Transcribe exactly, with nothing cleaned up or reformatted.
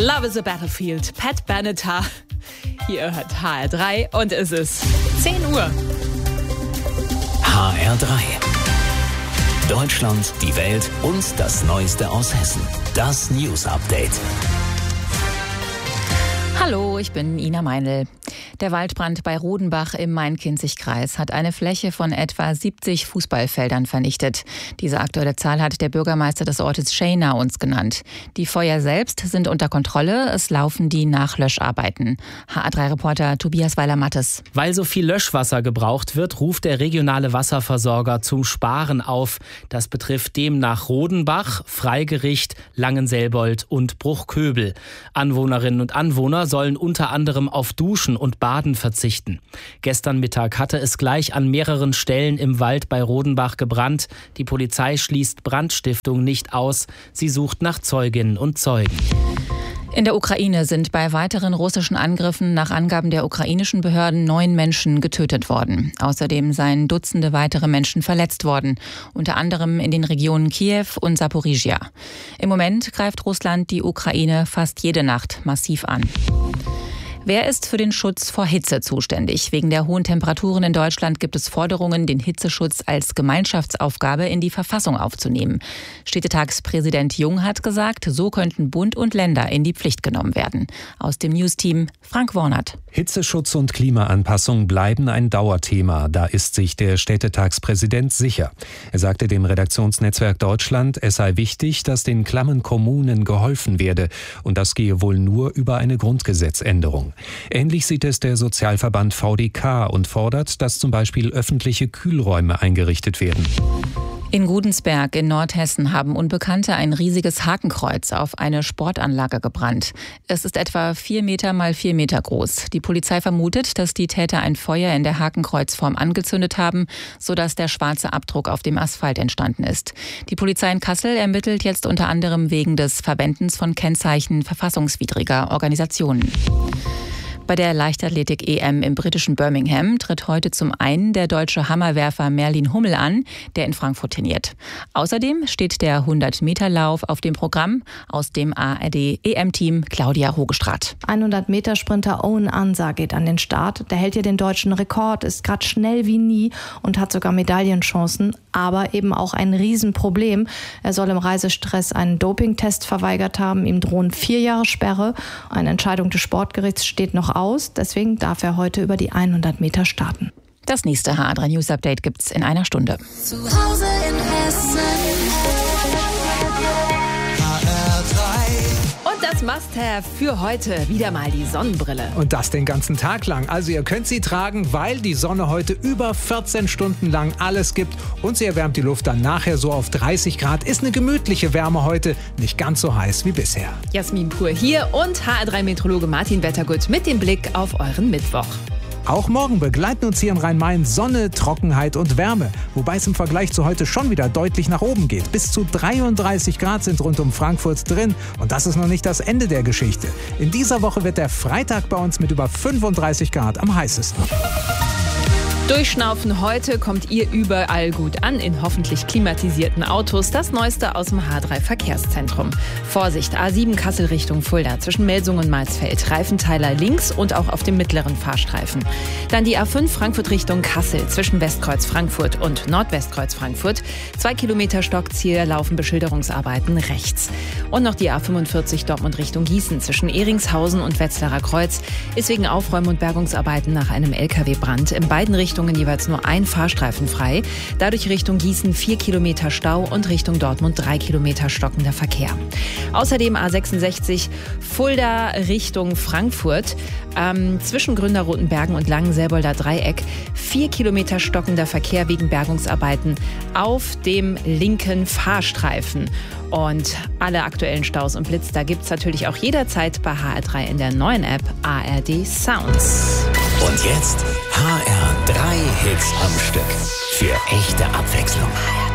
Love is a Battlefield. Pat Benatar. Hier hört H R drei und es ist zehn Uhr. H R drei. Deutschland, die Welt und das Neueste aus Hessen. Das News Update. Hallo, ich bin Ina Meinl. Der Waldbrand bei Rodenbach im Main-Kinzig-Kreis hat eine Fläche von etwa siebzig Fußballfeldern vernichtet. Diese aktuelle Zahl hat der Bürgermeister des Ortes Schejna uns genannt. Die Feuer selbst sind unter Kontrolle, es laufen die Nachlöscharbeiten. H R drei Reporter Tobias Weiler-Mattes. Weil so viel Löschwasser gebraucht wird, ruft der regionale Wasserversorger zum Sparen auf. Das betrifft demnach Rodenbach, Freigericht, Langenselbold und Bruchköbel. Anwohnerinnen und Anwohner sollen unter anderem auf Duschen und Baden verzichten. Gestern Mittag hatte es gleich an mehreren Stellen im Wald bei Rodenbach gebrannt. Die Polizei schließt Brandstiftung nicht aus. Sie sucht nach Zeuginnen und Zeugen. In der Ukraine sind bei weiteren russischen Angriffen nach Angaben der ukrainischen Behörden neun Menschen getötet worden. Außerdem seien Dutzende weitere Menschen verletzt worden, unter anderem in den Regionen Kiew und Saporizhia. Im Moment greift Russland die Ukraine fast jede Nacht massiv an. Wer ist für den Schutz vor Hitze zuständig? Wegen der hohen Temperaturen in Deutschland gibt es Forderungen, den Hitzeschutz als Gemeinschaftsaufgabe in die Verfassung aufzunehmen. Städtetagspräsident Jung hat gesagt, so könnten Bund und Länder in die Pflicht genommen werden. Aus dem Newsteam Frank Wornert. Hitzeschutz und Klimaanpassung bleiben ein Dauerthema. Da ist sich der Städtetagspräsident sicher. Er sagte dem Redaktionsnetzwerk Deutschland, es sei wichtig, dass den klammen Kommunen geholfen werde. Und das gehe wohl nur über eine Grundgesetzänderung. Ähnlich sieht es der Sozialverband V D K und fordert, dass zum Beispiel öffentliche Kühlräume eingerichtet werden. In Gudensberg in Nordhessen haben Unbekannte ein riesiges Hakenkreuz auf eine Sportanlage gebrannt. Es ist etwa vier Meter mal vier Meter groß. Die Polizei vermutet, dass die Täter ein Feuer in der Hakenkreuzform angezündet haben, sodass der schwarze Abdruck auf dem Asphalt entstanden ist. Die Polizei in Kassel ermittelt jetzt unter anderem wegen des Verwendens von Kennzeichen verfassungswidriger Organisationen. Bei der Leichtathletik-E M im britischen Birmingham tritt heute zum einen der deutsche Hammerwerfer Merlin Hummel an, der in Frankfurt trainiert. Außerdem steht der hundert-Meter-Lauf auf dem Programm aus dem A R D-E M-Team Claudia Hogestraat. hundert-Meter-Sprinter Owen Ansa geht an den Start. Der hält ja den deutschen Rekord, ist gerade schnell wie nie und hat sogar Medaillenchancen, aber eben auch ein Riesenproblem. Er soll im Reisestress einen Dopingtest verweigert haben. Ihm drohen vier Jahre Sperre. Eine Entscheidung des Sportgerichts steht noch aus. Deswegen darf er heute über die hundert Meter starten. Das nächste H R drei News Update gibt's in einer Stunde. Zu Hause in Hessen. H R drei. Und das Must-Have für heute wieder mal die Sonnenbrille. Und das den ganzen Tag lang. Also ihr könnt sie tragen, weil die Sonne heute über vierzehn Stunden lang alles gibt. Und sie erwärmt die Luft dann nachher so auf dreißig Grad. Ist eine gemütliche Wärme heute, nicht ganz so heiß wie bisher. Jasmin Pur hier und H R drei Meteorologe Martin Wettergut mit dem Blick auf euren Mittwoch. Auch morgen begleiten uns hier im Rhein-Main Sonne, Trockenheit und Wärme. Wobei es im Vergleich zu heute schon wieder deutlich nach oben geht. Bis zu dreiunddreißig Grad sind rund um Frankfurt drin. Und das ist noch nicht das Ende der Geschichte. In dieser Woche wird der Freitag bei uns mit über fünfunddreißig Grad am heißesten. Durchschnaufen heute kommt ihr überall gut an, in hoffentlich klimatisierten Autos. Das Neueste aus dem H drei Verkehrszentrum. Vorsicht, A sieben Kassel Richtung Fulda zwischen Melsung und Maisfeld. Reifenteiler links und auch auf dem mittleren Fahrstreifen. Dann die A fünf Frankfurt Richtung Kassel zwischen Westkreuz Frankfurt und Nordwestkreuz Frankfurt. Zwei Kilometer Stockziel laufen Beschilderungsarbeiten rechts. Und noch die A fünfundvierzig Dortmund Richtung Gießen zwischen Ehringshausen und Wetzlarer Kreuz ist wegen Aufräum- und Bergungsarbeiten nach einem L K W-Brand in beiden Richtungen jeweils nur ein Fahrstreifen frei. Dadurch Richtung Gießen vier Kilometer Stau und Richtung Dortmund drei Kilometer stockender Verkehr. Außerdem A sechsundsechzig Fulda Richtung Frankfurt ähm, zwischen Gründerrotenbergen und Langenselbolder Dreieck vier Kilometer stockender Verkehr wegen Bergungsarbeiten auf dem linken Fahrstreifen. Und alle aktuellen Staus und Blitz, da gibt's natürlich auch jederzeit bei H R drei in der neuen App A R D Sounds. Und jetzt H R drei Hits am Stück. Für echte Abwechslung.